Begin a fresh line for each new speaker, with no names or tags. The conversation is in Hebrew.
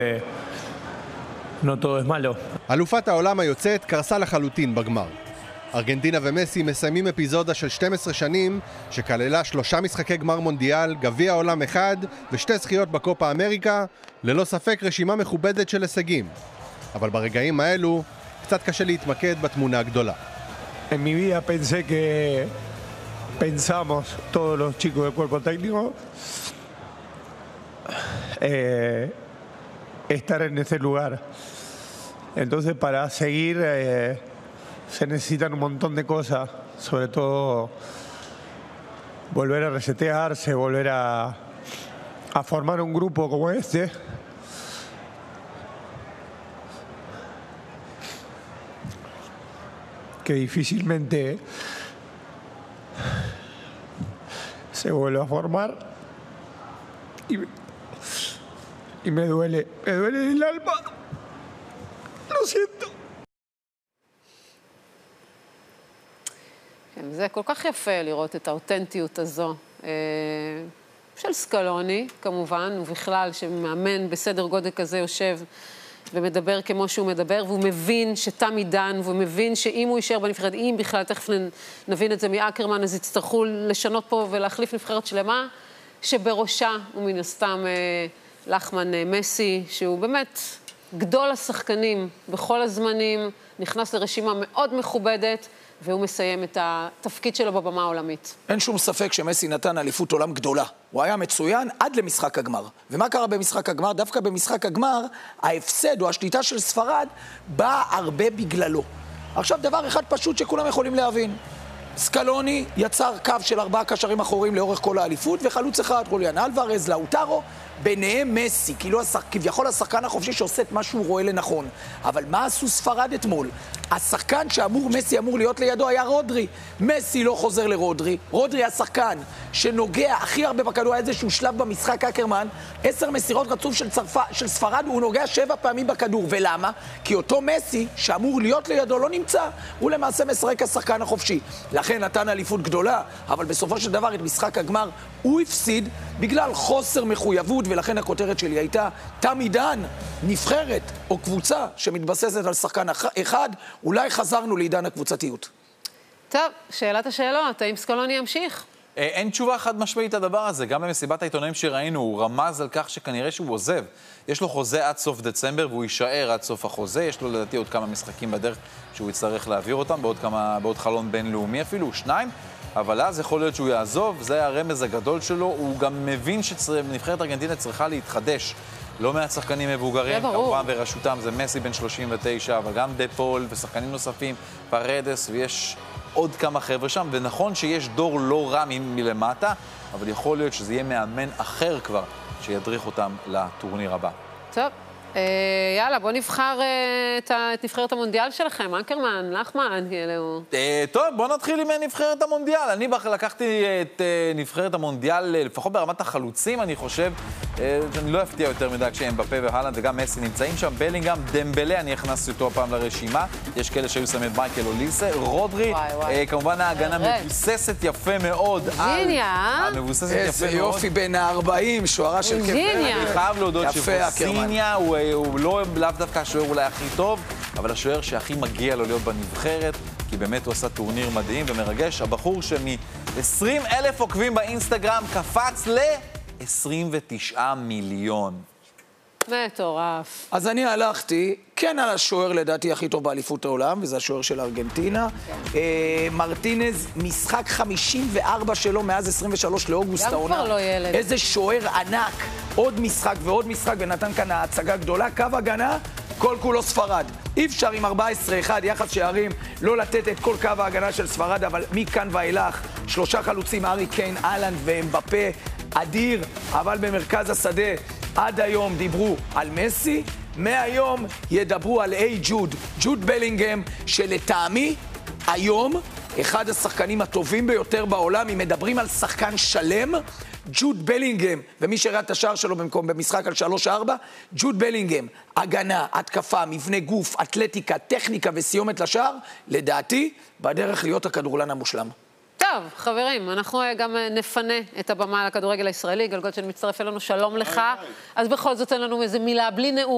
No todo es malo.
אלופת העולם היוצאת קרסה לחלוטין בגמר. ארגנטינה ומסי מסיימים אפיזודה של 12 שנים שכללה 3 משחקי גמר מונדיאל, גביע העולם 1 ו2 זכיות בקופה אמריקה, ללא ספק רשימה מכובדת של הישגים. אבל ברגעים האלו קצת קשה להתמקד בתמונה הגדולה.
En mi vida pensé que pensamos todos los chicos del cuerpo técnico estar en ese lugar. Entonces para seguir se necesitan un montón de cosas, sobre todo volver a resetearse, volver a formar un grupo como este. Que difícilmente se vuelve a formar y me duele el alma. Lo siento.
כן, זה כל כך יפה לראות את האותנטיות הזו של סקלוני, כמובן, ובכלל שמאמן בסדר גודל כזה יושב ומדבר כמו שהוא מדבר, והוא מבין שתם עידן, והוא מבין שאם הוא יישאר בנבחרת, אם בכלל, תכף נבין את זה מאקרמן, אז יצטרכו לשנות פה ולהחליף נבחרת שלמה, שבראשה הוא מן הסתם לחמן מסי, שהוא באמת גדול השחקנים בכל הזמנים, נכנס לרשימה מאוד מכובדת, והוא מסיים את התפקיד שלו בבמה העולמית.
אין שום ספק שמסי נתן אליפות עולם גדולה. הוא היה מצוין עד למשחק הגמר. ומה קרה במשחק הגמר? דווקא במשחק הגמר, ההפסד או השליטה של ספרד באה הרבה בגללו. עכשיו, דבר אחד פשוט שכולם יכולים להבין. סקלוני יצר קו של 4 קשרים אחוריים לאורך כל האליפות, וחלוץ אחד, רוליאן אלוורז, לאוטרו, ביניהם מסי, כביכול השחקן החופשי שעושה את מה שהוא רואה לנכון. אבל מה עשו ספרד אתמול? השחקן מסי אמור להיות לידו היה רודרי. מסי לא חוזר לרודרי. רודרי השחקן שנוגע הכי הרבה בכדור, איזשהו שלב במשחק אקרמן, 10 מסירות רצוף של ספרד, הוא נוגע 7 פעמים בכדור. ולמה? כי אותו מסי שאמור להיות לידו לא נמצא. הוא למעשה משחק השחקן החופשי. לכן נתן אליפות גדולה, אבל בסופו של דבר את משחק הגמר הוא הפסיד בגלל חוסר מחויבות, ולכן הכותרת שלי הייתה תם עידן, נבחרת או קבוצה שמתבססת על שחקן אחד, אולי חזרנו לעידן הקבוצתיות.
טוב, שאלת השאלות, האם סקלוני ימשיך?
אין תשובה חד משמעית לדבר הזה. גם במסיבת העיתונאים שראינו, הוא רמז על כך שכנראה שהוא עוזב. יש לו חוזה עד סוף דצמבר, והוא יישאר עד סוף החוזה. יש לו לדעתי עוד כמה משחקים בדרך שהוא יצטרך להעביר אותם, בעוד חלון בינלאומי אפילו, 2. אבל אז יכול להיות שהוא יעזוב, זה הרמז הגדול שלו. הוא גם מבין שנבחרת ארגנטינה צריכה להתחדש. לא מעט שחקנים מבוגרים, כמובן בראשותם זה מסי בן 39, אבל גם דפול ושחקנים נוספים, פרדס, ויש עוד כמה חבר'ה שם, ונכון שיש דור לא רע מלמטה, אבל יכול להיות שזה יהיה מאמן אחר כבר, שידריך אותם לטורניר הבא. טוב,
יאללה, בוא נבחר את נבחרת המונדיאל שלכם, אקרמן, לחמן,
טוב, בוא נתחיל עם נבחרת המונדיאל. אני לקחתי את נבחרת המונדיאל, לפחות ברמת החלוצים, אני חושב, שאני לא אפתיע יותר מדי כשהם בפה והלנד וגם מסי נמצאים שם. בלינגהם, דמבלה, אני הכנסתי אותו הפעם לרשימה. יש כאלה שהיו שמים את מייקל אוליסה. רודרי, כמובן ההגנה מבוססת יפה מאוד.
זיניה.
איזה יופי בין ה-40, שוערה של כיף.
אני חייב להודות שזיניה הוא לא לאו דווקא השוער אולי הכי טוב, אבל השוער שהכי מגיע לו להיות בנבחרת, כי באמת הוא עשה טורניר מדהים ומרגש. הבחור שמ-20,000 עוקבים באינסטגרם קפץ ל-29 מיליון.
מטורף.
אז אני הלכתי, כן על השוער לדעתי הכי טוב באליפות העולם, וזה השוער של ארגנטינה. מרטינז, משחק 54 שלו מאז 23 לאוגוסט העונה.
גם כבר לא ילד.
איזה שוער ענק, עוד משחק ועוד משחק, ונתן כאן ההצגה גדולה. קו הגנה, כל כולו ספרד. אי אפשר עם 14-1 יחס שערים לא לתת את כל קו ההגנה של ספרד, אבל מכאן ואילך 3 חלוצים, ארי קיין, אלנד ואמבפה, אדיר, אבל במרכז השדה עד היום דיברו על מסי, מהיום ידברו על ג'וד, ג'וד בלינגהם, שלטעמי היום אחד השחקנים הטובים ביותר בעולם. אם מדברים על שחקן שלם, ג'וד בלינגהם, ומי שראה את השער שלו במשחק על 3-4, ג'וד בלינגהם, הגנה, התקפה, מבנה גוף, אתלטיקה, טכניקה וסיומת לשער, לדעתי, בדרך להיות הכדורגלן המושלם.
טוב, חברים, אנחנו גם נפנה את הבמה לכדורגל הישראלי. גלגולדשטיין מצטרף אלינו, שלום לך. אז בכל זאת אין לנו איזה מילה בלי נאום.